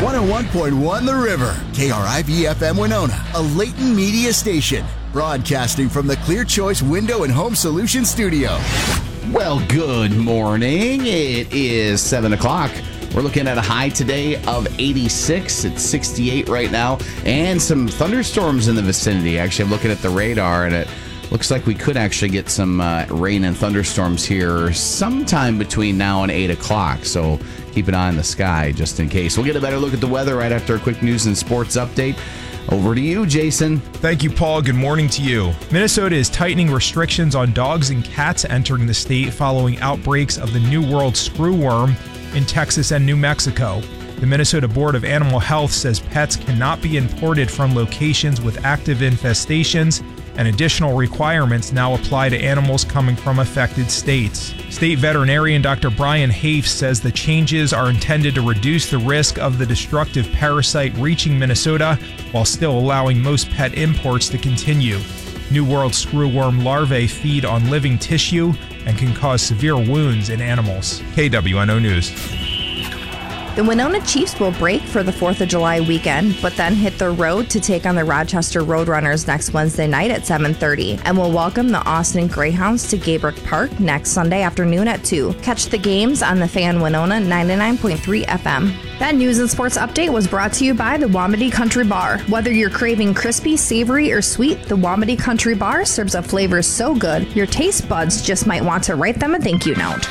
101.1 The River, KRIV-FM Winona, a Layton media station, broadcasting from the Clear Choice Window and Home Solutions studio. Well, good morning. It is 7 o'clock. We're looking at a high today of 86. It's 68 right now, and some thunderstorms in the vicinity. Actually, I'm looking at the radar, and it looks like we could actually get some rain and thunderstorms here sometime between now and 8 o'clock. So keep an eye on the sky just in case. We'll get a better look at the weather right after a quick news and sports update. Over to you, Jason. Thank you, Paul. Good morning to you. Minnesota is tightening restrictions on dogs and cats entering the state following outbreaks of the New World screwworm in Texas and New Mexico. The Minnesota Board of Animal Health says pets cannot be imported from locations with active infestations, and additional requirements now apply to animals coming from affected states. State veterinarian Dr. Brian Hafe says the changes are intended to reduce the risk of the destructive parasite reaching Minnesota while still allowing most pet imports to continue. New World screwworm larvae feed on living tissue and can cause severe wounds in animals. KWNO News. The Winona Chiefs will break for the 4th of July weekend, but then hit the road to take on the Rochester Roadrunners next Wednesday night at 7:30, and will welcome the Austin Greyhounds to Gaybrook Park next Sunday afternoon at 2. Catch the games on the Fan Winona 99.3 FM. That news and sports update was brought to you by the Wamedy Country Bar. Whether you're craving crispy, savory, or sweet, the Wamedy Country Bar serves up flavors so good, your taste buds just might want to write them a thank you note.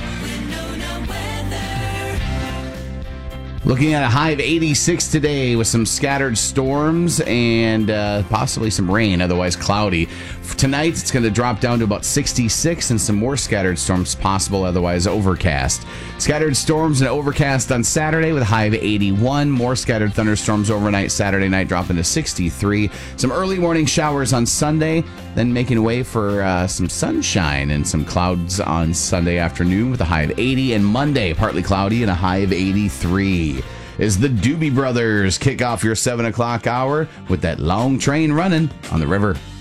Looking at a high of 86 today with some scattered storms and possibly some rain, otherwise cloudy. Tonight, it's going to drop down to about 66 and some more scattered storms possible, otherwise overcast. Scattered storms and overcast on Saturday with a high of 81. More scattered thunderstorms overnight Saturday night, dropping to 63. Some early morning showers on Sunday, then making way for some sunshine and some clouds on Sunday afternoon with a high of 80. And Monday, partly cloudy and a high of 83. As the Doobie Brothers kick off your 7 o'clock hour with that long train running on the river.